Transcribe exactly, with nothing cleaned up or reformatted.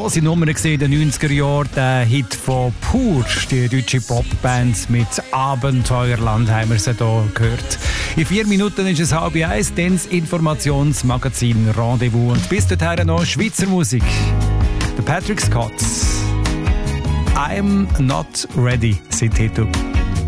grosse Nummer in den neunziger Jahren, der Hit von Pur, die deutsche Popband mit Abenteuerland, haben wir sie hier gehört. In vier Minuten ist es halb eins, dann das Informationsmagazin Rendezvous. Und bis dahin noch Schweizer Musik. Der Patrick Scott. I'm Not Ready, sein Titel.